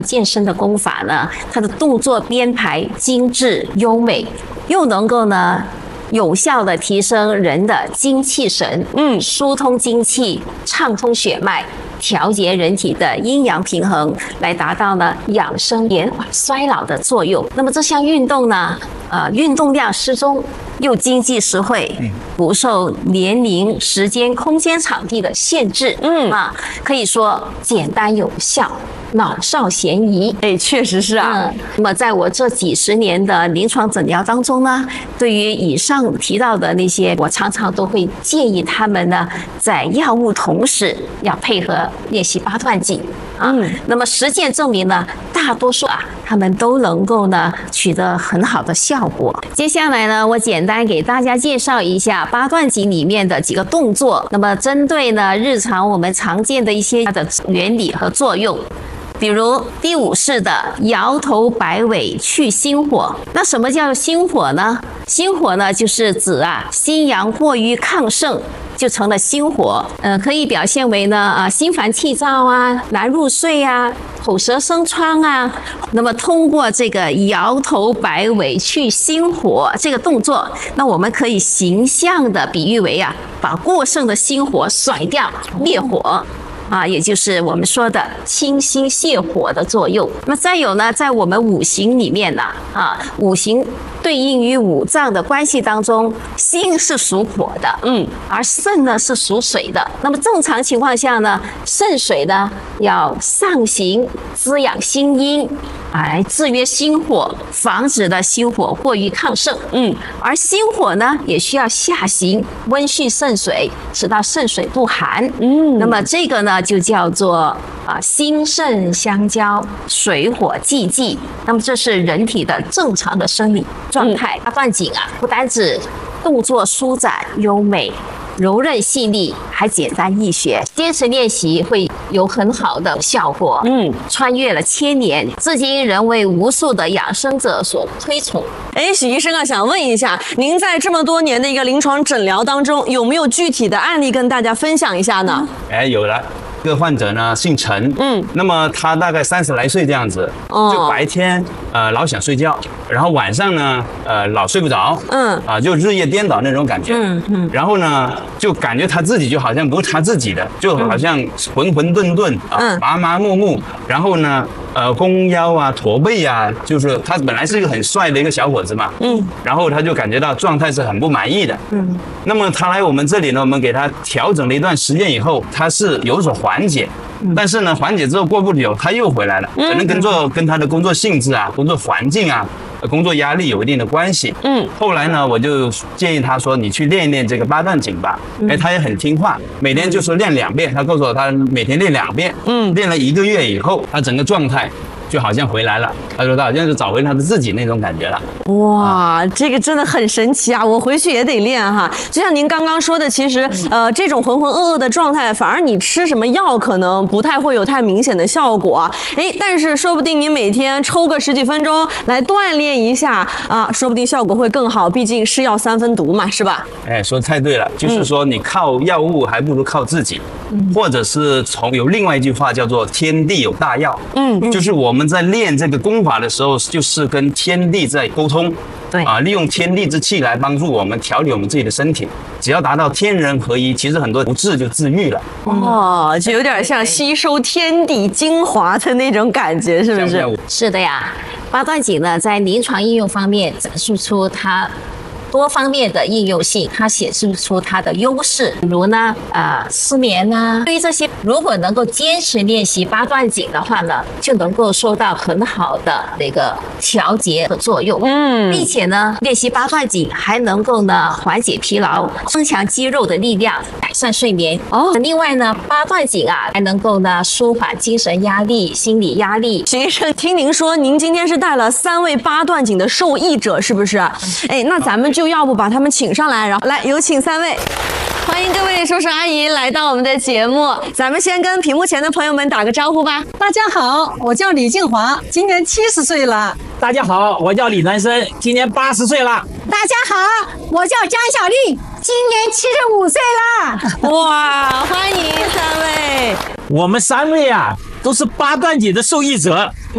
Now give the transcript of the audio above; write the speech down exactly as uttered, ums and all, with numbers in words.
健身的功法呢，它的动作编排精致优美，又能够呢有效的提升人的精气神，嗯，疏通精气，畅通血脉，调节人体的阴阳平衡，来达到呢养生延缓衰老的作用。那么这项运动呢，呃，运动量适中，又经济实惠，不受年龄、时间、空间、场地的限制，嗯啊，可以说简单有效。老少咸宜， 哎，确实是啊。 嗯，那么在我这几十年的临床诊疗当中呢，对于以上提到的那些，我常常都会建议他们呢，在药物同时要配合练习八段锦啊。嗯，那么实践证明呢，大多数啊，他们都能够呢取得很好的效果。接下来呢，我简单给大家介绍一下八段锦里面的几个动作。那么针对呢日常我们常见的一些它的原理和作用。比如第五式的摇头摆尾去心火，那什么叫心火呢？心火呢，就是指啊心阳过于亢盛，就成了心火。呃，可以表现为呢啊心烦气躁啊、难入睡啊、口舌生疮啊。那么通过这个摇头摆尾去心火这个动作，那我们可以形象的比喻为啊，把过剩的心火甩掉，灭火。啊，也就是我们说的清心泻火的作用。那么再有呢，在我们五行里面呢，啊，五行对应于五脏的关系当中，心是属火的，嗯，而肾呢是属水的。那么正常情况下呢，肾水呢要上行滋养心阴，来制约心火，防止的心火过于亢盛，嗯，而心火呢也需要下行温煦肾水，使到肾水不寒，嗯，那么这个呢就叫做啊心肾相交，水火既济。那么这是人体的正常的生理状态。八段锦啊，不单指动作舒展优美、柔韧细腻，还简单易学，坚持练习会有很好的效果。嗯，穿越了千年，至今仍为无数的养生者所推崇。 哎，许医生啊，想问一下，您在这么多年的一个临床诊疗当中，有没有具体的案例跟大家分享一下呢？ 哎，有了。这个患者呢姓陈，嗯，那么他大概三十来岁这样子，哦，就白天呃老想睡觉，然后晚上呢呃老睡不着，嗯，啊就日夜颠倒那种感觉，嗯嗯，然后呢就感觉他自己就好像不是他自己的，就好像浑浑沌沌啊，麻麻木木，然后呢呃弓腰啊驼背啊，就是他本来是一个很帅的一个小伙子嘛，嗯，然后他就感觉到状态是很不满意的，嗯，那么他来我们这里呢，我们给他调整了一段时间以后，他是有所缓解，但是呢，缓解之后过不久他又回来了，可能跟做跟他的工作性质啊、工作环境啊、工作压力有一定的关系。嗯，后来呢，我就建议他说，你去练一练这个八段锦吧。哎，他也很听话，每天就说练两遍。他告诉我，他每天练两遍。嗯，练了一个月以后，他整个状态就好像回来了。他说他好像是找回他的自己那种感觉了。 哇，这个真的很神奇啊！我回去也得练哈。就像您刚刚说的，其实呃这种浑浑噩噩的状态，反而你吃什么药可能不太会有太明显的效果。哎，但是说不定你每天抽个十几分钟来锻炼一下啊，说不定效果会更好。毕竟是药三分毒嘛，是吧？ 哎，说太对了，就是说你靠药物还不如靠自己，嗯、或者是从有另外一句话叫做天地有大药，嗯，就是我们在练这个功法的时候，就是跟天地在沟通。对啊，利用天地之气来帮助我们调理我们自己的身体，只要达到天人合一，其实很多不治就治愈了。 哦，就有点像吸收天地精华的那种感觉，是不是？ 是的呀，八段锦呢，在临床应用方面展示出它多方面的应用性，它显示出它的优势，比如呢，呃，失眠啊，对于这些，如果能够坚持练习八段锦的话呢，就能够收到很好的那个调节的作用，嗯，并且呢，练习八段锦还能够呢缓解疲劳，增强肌肉的力量，改善睡眠。哦，另外呢，八段锦啊，还能够呢舒缓精神压力、心理压力。 徐医生，听您说，您今天是带了三位八段锦的受益者，是不是？哎，那咱们就。就要不把他们请上来，然后来有请三位，欢迎各位叔叔阿姨来到我们的节目。咱们先跟屏幕前的朋友们打个招呼吧。 大家好，我叫李静华，今年七十岁了。 大家好，我叫李南生，今年八十岁了。 大家好，我叫江小丽，今年七十五岁了。 哇，欢迎三位。 我们三位啊，都是八段锦的受益者。